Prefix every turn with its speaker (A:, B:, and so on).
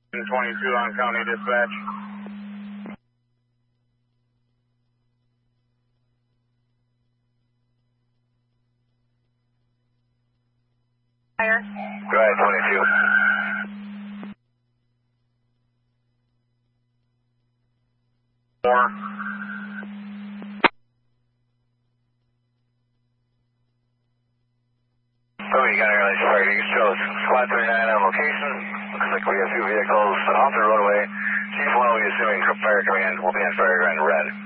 A: 22 on county dispatch.
B: Fire.
C: Go ahead, 22.
A: Four.
C: Oh, you got an early fire. You can show squad 39 on location. Looks like we have a few vehicles off the roadway. Chief 1 will be assuming fire coming in. We'll be on fire in red.